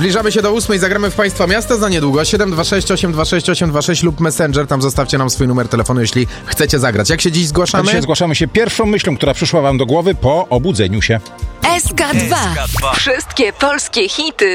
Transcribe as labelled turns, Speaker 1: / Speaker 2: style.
Speaker 1: Zbliżamy się do 8, zagramy w Państwa Miasta za niedługo. 726 826 826 lub Messenger, tam zostawcie nam swój numer telefonu, jeśli chcecie zagrać. Jak się dziś zgłaszamy?
Speaker 2: Dzisiaj zgłaszamy się pierwszą myślą, która przyszła wam do głowy po obudzeniu się.
Speaker 3: SK2. Wszystkie polskie hity